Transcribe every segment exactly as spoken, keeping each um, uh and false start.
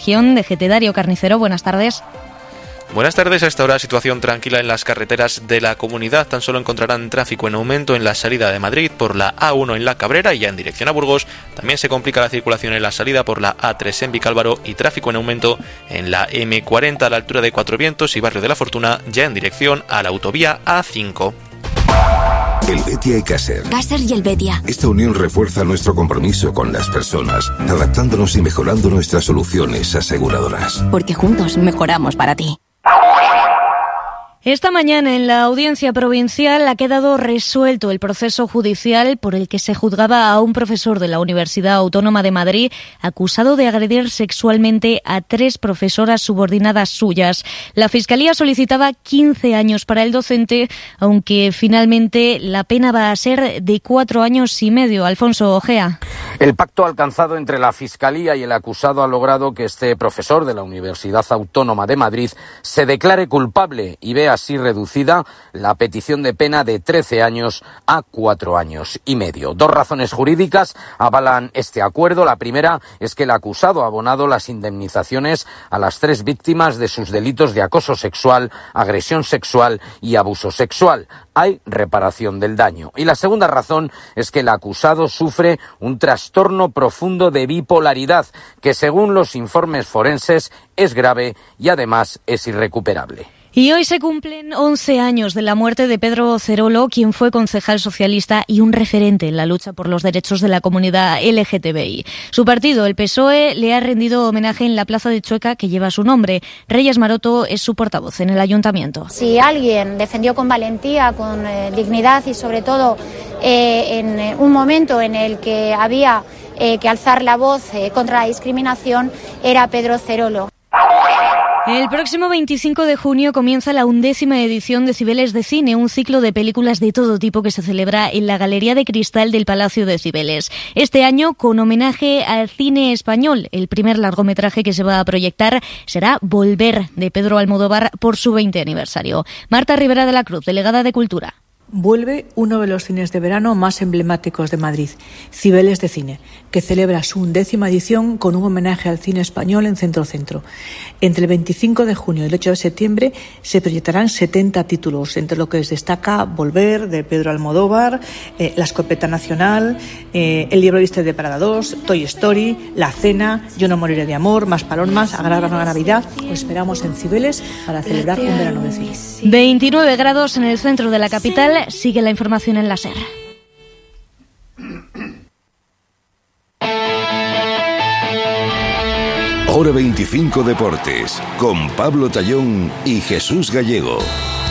región. D G T, Darío Carnicero, buenas tardes. Buenas tardes. A esta hora situación tranquila en las carreteras de la comunidad. Tan solo encontrarán tráfico en aumento en la salida de Madrid por la A uno en La Cabrera y ya en dirección a Burgos. También se complica la circulación en la salida por la A tres en Vicálvaro y tráfico en aumento en la eme cuarenta a la altura de Cuatro Vientos y Barrio de la Fortuna ya en dirección a la autovía A cinco. Helvetia y Caser. Caser y Helvetia. Esta unión refuerza nuestro compromiso con las personas, adaptándonos y mejorando nuestras soluciones aseguradoras. Porque juntos mejoramos para ti. Esta mañana en la audiencia provincial ha quedado resuelto el proceso judicial por el que se juzgaba a un profesor de la Universidad Autónoma de Madrid acusado de agredir sexualmente a tres profesoras subordinadas suyas. La Fiscalía solicitaba quince años para el docente, aunque finalmente la pena va a ser de cuatro años y medio. Alfonso Ojea. El pacto alcanzado entre la Fiscalía y el acusado ha logrado que este profesor de la Universidad Autónoma de Madrid se declare culpable y vea así reducida la petición de pena de trece años a cuatro años y medio. Dos razones jurídicas avalan este acuerdo. La primera es que el acusado ha abonado las indemnizaciones a las tres víctimas de sus delitos de acoso sexual, agresión sexual y abuso sexual. Hay reparación del daño. Y la segunda razón es que el acusado sufre un trastorno profundo de bipolaridad que, según los informes forenses, es grave y además es irrecuperable. Y hoy se cumplen once años de la muerte de Pedro Cerolo, quien fue concejal socialista y un referente en la lucha por los derechos de la comunidad L G T B I. Su partido, el P S O E, le ha rendido homenaje en la plaza de Chueca, que lleva su nombre. Reyes Maroto es su portavoz en el ayuntamiento. Si alguien defendió con valentía, con eh, dignidad y sobre todo eh, en un momento en el que había eh, que alzar la voz eh, contra la discriminación, era Pedro Cerolo. El próximo veinticinco de junio comienza la undécima edición de Cibeles de Cine, un ciclo de películas de todo tipo que se celebra en la Galería de Cristal del Palacio de Cibeles. Este año, con homenaje al cine español, el primer largometraje que se va a proyectar será Volver, de Pedro Almodóvar, por su veinte aniversario. Marta Rivera de la Cruz, delegada de Cultura. Vuelve uno de los cines de verano más emblemáticos de Madrid, Cibeles de Cine, que celebra su undécima edición con un homenaje al cine español en Centro Centro. Entre el veinticinco de junio y el ocho de septiembre se proyectarán setenta títulos, entre lo que les destaca Volver, de Pedro Almodóvar, eh, La Escopeta Nacional, eh, El libro viste de Parada dos, Toy Story, La Cena, Yo no moriré de amor, Más palomas, Agarra la Navidad. Os esperamos en Cibeles para celebrar un verano de cine. veintinueve grados en el centro de la capital. Sigue la información en la SER. Hora veinticinco Deportes, con Pablo Tallón y Jesús Gallego.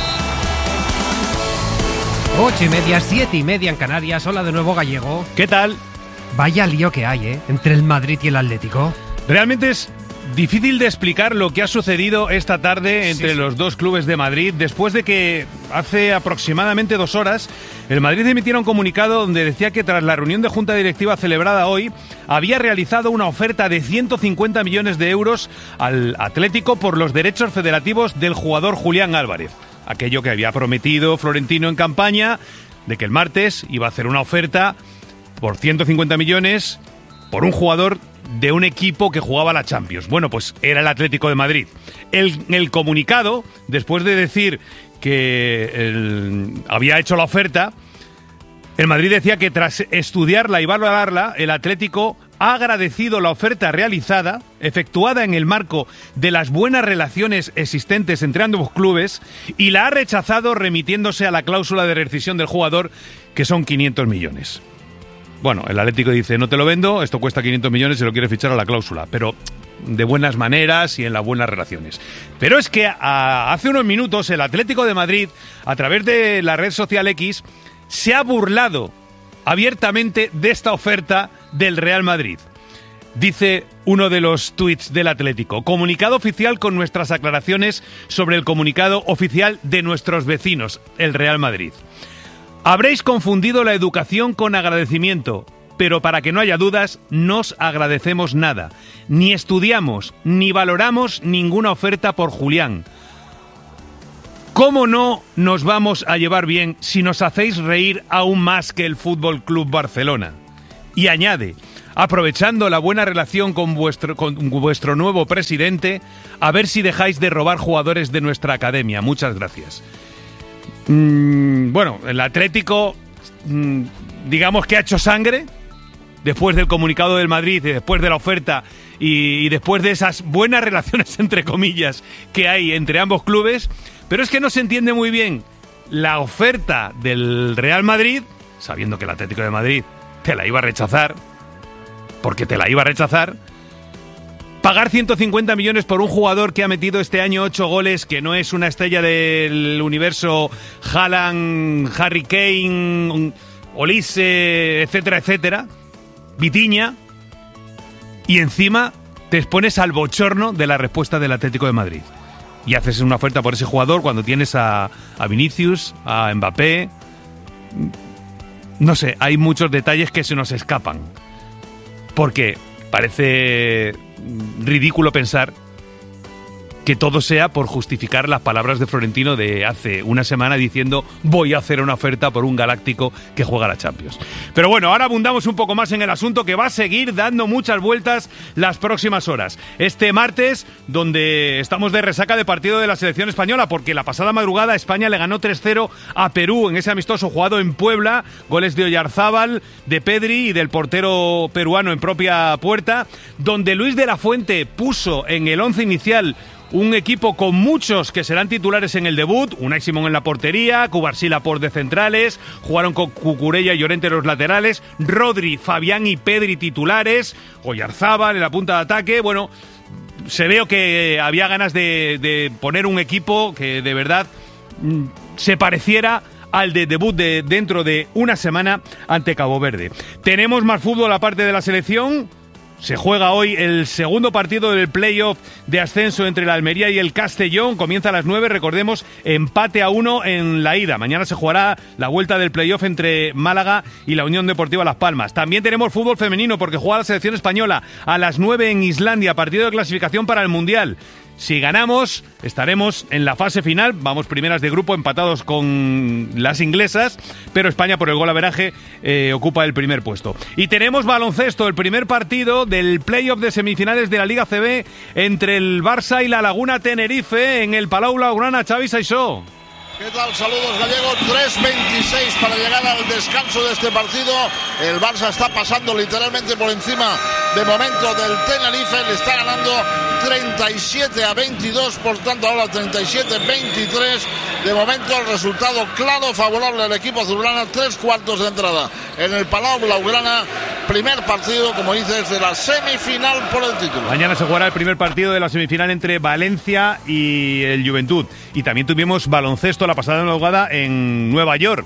Ocho y media, siete y media en Canarias. Hola de nuevo, Gallego. ¿Qué tal? Vaya lío que hay, ¿eh? Entre el Madrid y el Atlético. Realmente es difícil de explicar lo que ha sucedido esta tarde entre sí, sí. los dos clubes de Madrid, después de que hace aproximadamente dos horas el Madrid emitiera un comunicado donde decía que tras la reunión de junta directiva celebrada hoy había realizado una oferta de ciento cincuenta millones de euros al Atlético por los derechos federativos del jugador Julián Álvarez. Aquello que había prometido Florentino en campaña, de que el martes iba a hacer una oferta por ciento cincuenta millones por un jugador de un equipo que jugaba la Champions. Bueno, pues era el Atlético de Madrid. El, el comunicado, después de decir que el, había hecho la oferta, el Madrid decía que tras estudiarla y valorarla, el Atlético ha agradecido la oferta realizada, efectuada en el marco de las buenas relaciones existentes entre ambos clubes, y la ha rechazado remitiéndose a la cláusula de rescisión del jugador, que son quinientos millones. Bueno, el Atlético dice, no te lo vendo, esto cuesta quinientos millones y lo quiere fichar a la cláusula, pero de buenas maneras y en las buenas relaciones. Pero es que a, hace unos minutos el Atlético de Madrid, a través de la red social X, se ha burlado abiertamente de esta oferta del Real Madrid. Dice uno de los tuits del Atlético: comunicado oficial con nuestras aclaraciones sobre el comunicado oficial de nuestros vecinos, el Real Madrid. Habréis confundido la educación con agradecimiento, pero para que no haya dudas, no os agradecemos nada. Ni estudiamos, ni valoramos ninguna oferta por Julián. ¿Cómo no nos vamos a llevar bien si nos hacéis reír aún más que el Fútbol Club Barcelona? Y añade: aprovechando la buena relación con vuestro, con vuestro nuevo presidente, a ver si dejáis de robar jugadores de nuestra academia. Muchas gracias. Mm, bueno, el Atlético, mm, digamos que ha hecho sangre después del comunicado del Madrid y después de la oferta y, y después de esas buenas relaciones, entre comillas, que hay entre ambos clubes, pero es que no se entiende muy bien la oferta del Real Madrid, sabiendo que el Atlético de Madrid te la iba a rechazar, porque te la iba a rechazar, pagar ciento cincuenta millones por un jugador que ha metido este año ocho goles, que no es una estrella del universo Haaland, Harry Kane, Olise, etcétera, etcétera, Vitinha, y encima te expones al bochorno de la respuesta del Atlético de Madrid. Y haces una oferta por ese jugador cuando tienes a, a Vinicius, a Mbappé. No sé, hay muchos detalles que se nos escapan. Porque parece ridículo pensar que todo sea por justificar las palabras de Florentino de hace una semana diciendo voy a hacer una oferta por un galáctico que juega la Champions. Pero bueno, ahora abundamos un poco más en el asunto que va a seguir dando muchas vueltas las próximas horas. Este martes, donde estamos de resaca de partido de la selección española, porque la pasada madrugada España le ganó tres cero a Perú en ese amistoso jugado en Puebla, goles de Oyarzábal, de Pedri y del portero peruano en propia puerta, donde Luis de la Fuente puso en el once inicial un equipo con muchos que serán titulares en el debut. Unai Simón en la portería, Cubarsí Laporte de centrales, jugaron con Cucurella y Llorente en los laterales, Rodri, Fabián y Pedri titulares, Oyarzábal en la punta de ataque. Bueno, se veo que había ganas de, de poner un equipo que de verdad mm, se pareciera al de debut de dentro de una semana ante Cabo Verde. Tenemos más fútbol aparte de la selección. Se juega hoy el segundo partido del playoff de ascenso entre la Almería y el Castellón. Comienza a las nueve, recordemos, empate a uno en la ida. Mañana se jugará la vuelta del playoff entre Málaga y la Unión Deportiva Las Palmas. También tenemos fútbol femenino porque juega la selección española a las nueve en Islandia, partido de clasificación para el Mundial. Si ganamos, estaremos en la fase final. Vamos primeras de grupo, empatados con las inglesas, pero España, por el golaveraje, eh, ocupa el primer puesto. Y tenemos baloncesto, el primer partido del playoff de semifinales de la Liga C B entre el Barça y la Laguna Tenerife en el Palau Blaugrana. Xavi Saissó. ¿Qué tal? Saludos, Gallego. tres veintiséis para llegar al descanso de este partido. El Barça está pasando literalmente por encima de momento del Tenerife. Le está ganando treinta y siete a veintidós, por tanto ahora treinta y siete a veintitrés. De momento el resultado claro, favorable al equipo azulgrana. Tres cuartos de entrada en el Palau Blaugrana. Primer partido, como dices, de la semifinal por el título. Mañana se jugará el primer partido de la semifinal entre Valencia y el Juventud. Y también tuvimos baloncesto la pasada madrugada en Nueva York.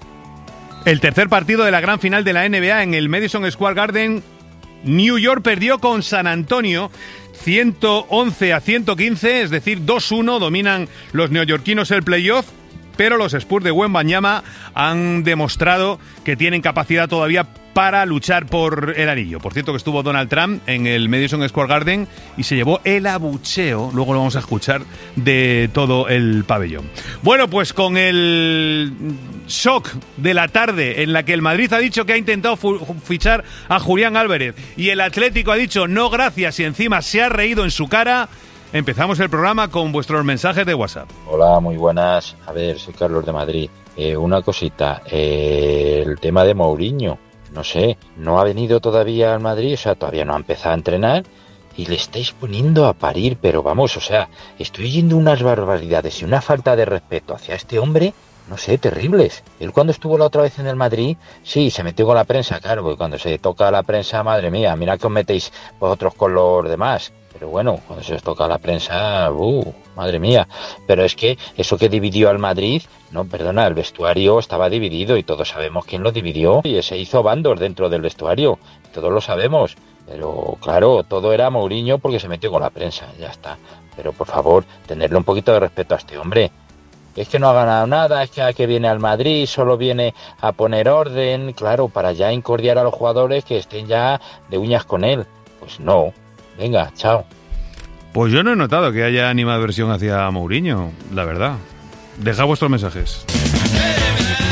El tercer partido de la gran final de la N B A en el Madison Square Garden. New York perdió con San Antonio ciento once a ciento quince, es decir, dos uno. Dominan los neoyorquinos el playoff, pero los Spurs de Wembanyama han demostrado que tienen capacidad todavía para luchar por el anillo. Por cierto que estuvo Donald Trump en el Madison Square Garden y se llevó el abucheo, luego lo vamos a escuchar, de todo el pabellón. Bueno, pues con el shock de la tarde en la que el Madrid ha dicho que ha intentado fichar a Julián Álvarez y el Atlético ha dicho no gracias y encima se ha reído en su cara, empezamos el programa con vuestros mensajes de WhatsApp. Hola, muy buenas. A ver, soy Carlos de Madrid. Eh, una cosita, eh, el tema de Mourinho. No sé, no ha venido todavía al Madrid, o sea, todavía no ha empezado a entrenar y le estáis poniendo a parir, pero vamos, o sea, estoy oyendo unas barbaridades y una falta de respeto hacia este hombre, no sé, terribles. Él cuando estuvo la otra vez en el Madrid, sí, se metió con la prensa, claro, porque cuando se toca la prensa, madre mía, mira que os metéis vosotros con los demás. Pero bueno, cuando se os toca la prensa, uh, madre mía. Pero es que eso que dividió al Madrid, no, perdona, el vestuario estaba dividido y todos sabemos quién lo dividió. Y se hizo bandos dentro del vestuario, todos lo sabemos. Pero claro, todo era Mourinho porque se metió con la prensa, ya está. Pero por favor, tenerle un poquito de respeto a este hombre. Es que no ha ganado nada, es que a que viene al Madrid, solo viene a poner orden, claro, para ya incordiar a los jugadores que estén ya de uñas con él. Pues no. Venga, chao. Pues yo no he notado que haya animadversión hacia Mourinho, la verdad. Dejad vuestros mensajes.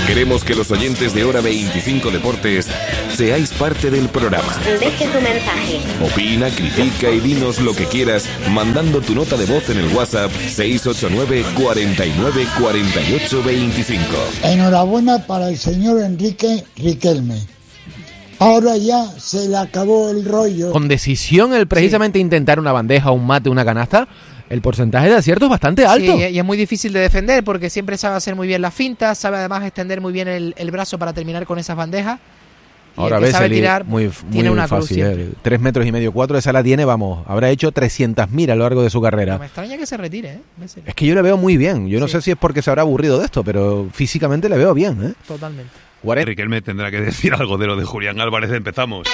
Queremos que los oyentes de Hora veinticinco Deportes seáis parte del programa. Deje tu mensaje. Opina, critica y dinos lo que quieras mandando tu nota de voz en el WhatsApp seis ocho nueve, cuarenta y nueve, cuarenta y ocho, veinticinco. Enhorabuena para el señor Enrique Riquelme. Ahora ya se le acabó el rollo. Con decisión el precisamente sí. intentar una bandeja, un mate, una canasta, el porcentaje de acierto es bastante alto. Sí, y es muy difícil de defender porque siempre sabe hacer muy bien las fintas, sabe además extender muy bien el, el brazo para terminar con esas bandejas. Y ahora el que ves, sabe Eli, tirar, muy, tiene muy una fácil. cruz Eh. Tres metros y medio, cuatro, esa la tiene, vamos, habrá hecho trescientas mil a lo largo de su carrera. No me extraña que se retire, ¿eh? Es que yo le veo muy bien. Yo no sí. sé si es porque se habrá aburrido de esto, pero físicamente le veo bien, ¿eh? Totalmente. Riquelme tendrá que decir algo de lo de Julián Álvarez. Empezamos.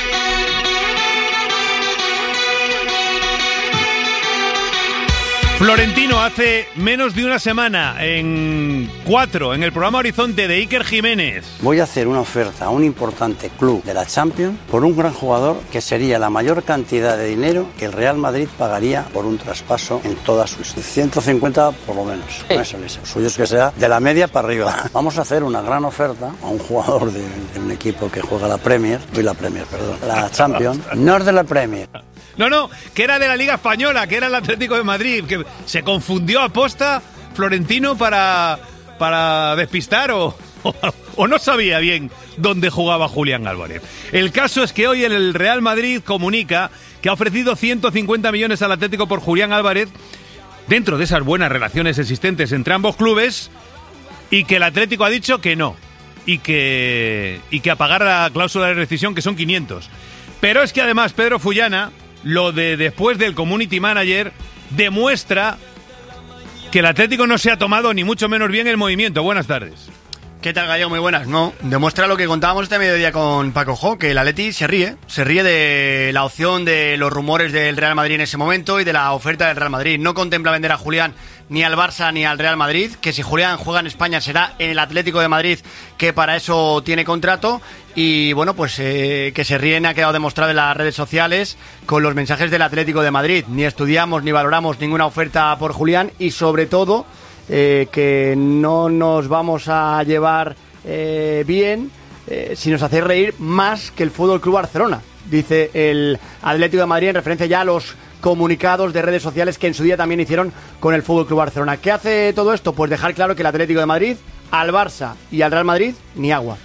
Florentino hace menos de una semana, en cuatro, en el programa Horizonte de Iker Jiménez. Voy a hacer una oferta a un importante club de la Champions por un gran jugador que sería la mayor cantidad de dinero que el Real Madrid pagaría por un traspaso en toda su historia. ciento cincuenta por lo menos. Sí. Eso es. Suyo es que sea de la media para arriba. Vamos a hacer una gran oferta a un jugador de, de un equipo que juega la Premier, y la Premier, perdón, la Champions, no es de la Premier. No, no, que era de la Liga Española, que era el Atlético de Madrid, que se confundió a posta Florentino para, para despistar o, o, o no sabía bien dónde jugaba Julián Álvarez. El caso es que hoy el Real Madrid comunica que ha ofrecido ciento cincuenta millones al Atlético por Julián Álvarez, dentro de esas buenas relaciones existentes entre ambos clubes, y que el Atlético ha dicho que no, y que, y que a pagar la cláusula de rescisión, que son quinientos. Pero es que además Pedro Fullana, lo de después del community manager, demuestra que el Atlético no se ha tomado ni mucho menos bien el movimiento. Buenas tardes. ¿Qué tal, Gallego? Muy buenas. No, demuestra lo que contábamos este mediodía con Paco Jo, que el Atleti se ríe, se ríe de la opción, de los rumores del Real Madrid en ese momento y de la oferta del Real Madrid. No contempla vender a Julián ni al Barça ni al Real Madrid, que si Julián juega en España será en el Atlético de Madrid, que para eso tiene contrato. Y bueno, pues eh, que se ríen ha quedado demostrado en las redes sociales con los mensajes del Atlético de Madrid. Ni estudiamos ni valoramos ninguna oferta por Julián y sobre todo eh, que no nos vamos a llevar eh, bien eh, si nos hace reír más que el Fútbol Club Barcelona, dice el Atlético de Madrid en referencia ya a los comunicados de redes sociales que en su día también hicieron con el Fútbol Club Barcelona. ¿Qué hace todo esto? Pues dejar claro que el Atlético de Madrid, al Barça y al Real Madrid, ni agua.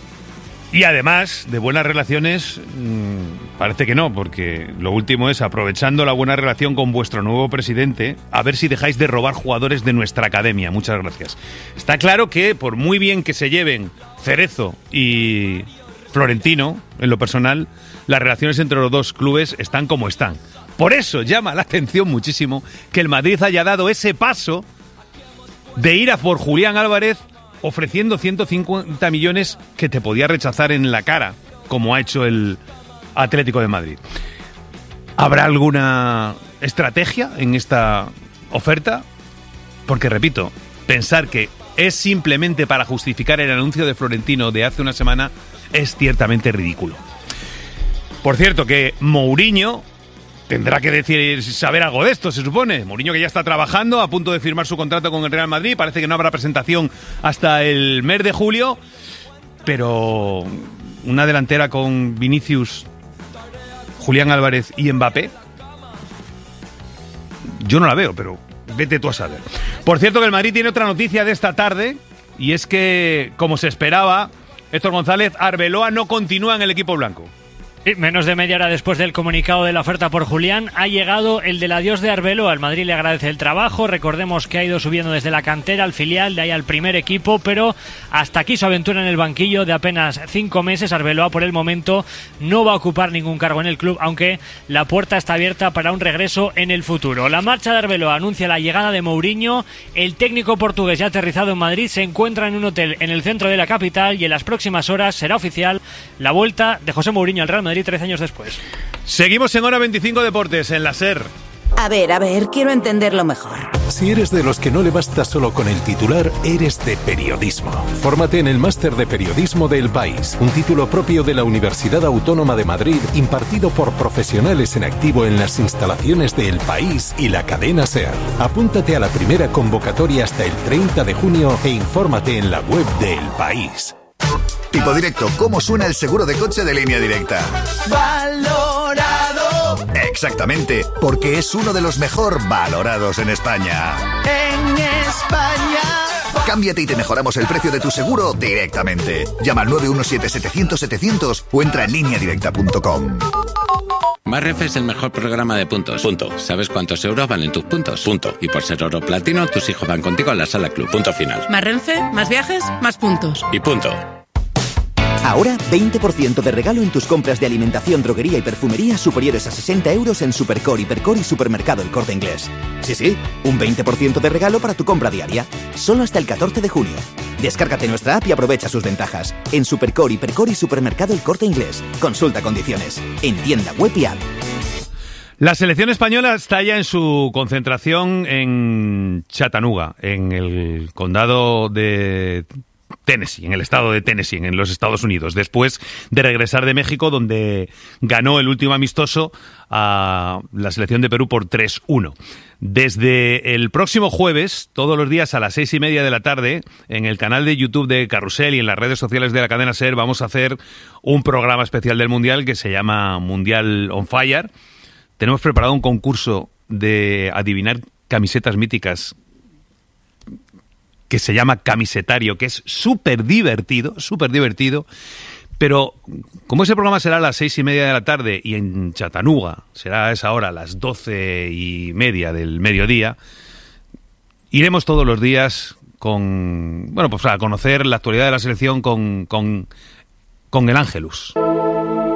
Y además, de buenas relaciones, mmm, parece que no, porque lo último es, aprovechando la buena relación con vuestro nuevo presidente, a ver si dejáis de robar jugadores de nuestra academia. Muchas gracias. Está claro que, por muy bien que se lleven Cerezo y Florentino, en lo personal, las relaciones entre los dos clubes están como están. Por eso llama la atención muchísimo que el Madrid haya dado ese paso de ir a por Julián Álvarez ofreciendo ciento cincuenta millones que te podía rechazar en la cara, como ha hecho el Atlético de Madrid. ¿Habrá alguna estrategia en esta oferta? Porque, repito, pensar que es simplemente para justificar el anuncio de Florentino de hace una semana es ciertamente ridículo. Por cierto, que Mourinho tendrá que decir, saber algo de esto, se supone. Mourinho, que ya está trabajando, a punto de firmar su contrato con el Real Madrid. Parece que no habrá presentación hasta el mes de julio. Pero una delantera con Vinicius, Julián Álvarez y Mbappé, yo no la veo, pero vete tú a saber. Por cierto, que el Madrid tiene otra noticia de esta tarde, y es que, como se esperaba, Héctor González, Arbeloa no continúa en el equipo blanco. Sí, menos de media hora después del comunicado de la oferta por Julián ha llegado el del adiós de Arbeloa. El Madrid le agradece el trabajo, recordemos que ha ido subiendo desde la cantera al filial, de ahí al primer equipo, pero hasta aquí su aventura en el banquillo de apenas cinco meses. Arbeloa por el momento no va a ocupar ningún cargo en el club, aunque la puerta está abierta para un regreso en el futuro. La marcha de Arbeloa anuncia la llegada de Mourinho. El técnico portugués ya aterrizado en Madrid se encuentra en un hotel en el centro de la capital y en las próximas horas será oficial la vuelta de José Mourinho al Real Madrid trece años después. Seguimos en Hora veinticinco Deportes, en la SER. A ver, a ver, quiero entenderlo mejor. Si eres de los que no le basta solo con el titular, eres de periodismo. Fórmate en el Máster de Periodismo de El País, un título propio de la Universidad Autónoma de Madrid, impartido por profesionales en activo en las instalaciones de El País y la cadena SER. Apúntate a la primera convocatoria hasta el treinta de junio e infórmate en la web de El País. Tipo Directo, ¿cómo suena el seguro de coche de Línea Directa? Valorado. Exactamente, porque es uno de los mejor valorados en España. En España. Cámbiate y te mejoramos el precio de tu seguro directamente. Llama al nueve uno siete setecientos setecientos o entra en línea directa punto com. Más Renfe es el mejor programa de puntos. Punto. ¿Sabes cuántos euros valen tus puntos? Punto. Y por ser oro platino, tus hijos van contigo a la sala club. Punto final. Más Renfe, más viajes, más puntos. Y punto. Ahora, veinte por ciento de regalo en tus compras de alimentación, droguería y perfumería superiores a sesenta euros en Supercore, Hipercore y Supermercado El Corte Inglés. Sí, sí, un veinte por ciento de regalo para tu compra diaria. Solo hasta el catorce de junio. Descárgate nuestra app y aprovecha sus ventajas. En Supercore, Hipercore y Supermercado El Corte Inglés. Consulta condiciones. En tienda web y app. La selección española está ya en su concentración en Chattanooga, en el condado de Tennessee, en el estado de Tennessee, en los Estados Unidos, después de regresar de México, donde ganó el último amistoso a la selección de Perú por tres uno. Desde el próximo jueves, todos los días a las seis y media de la tarde, en el canal de YouTube de Carrusel y en las redes sociales de la cadena SER, vamos a hacer un programa especial del Mundial que se llama Mundial on Fire. Tenemos preparado un concurso de adivinar camisetas míticas que se llama Camisetario, que es súper divertido, súper divertido, pero como ese programa será a las seis y media de la tarde y en Chattanooga será a esa hora, a las doce y media del mediodía, iremos todos los días con, bueno, pues a conocer la actualidad de la selección con, con, con el Ángelus.